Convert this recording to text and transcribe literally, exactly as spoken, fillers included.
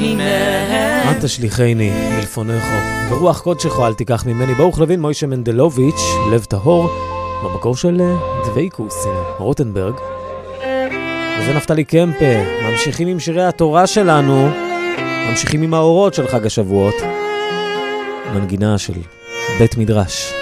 הנה אל תשליחני מלפונך, ורוח קודשך אל תיקח ממני. ברוך לוין, מוישה מנדלוביץ', לב טהור, במקור של דוויקוס, רוטנברג. וזה נפתלי קמפה, ממשיכים עם שירי התורה שלנו, ממשיכים עם האורות של חג השבועות, מנגינה של בית מדרש.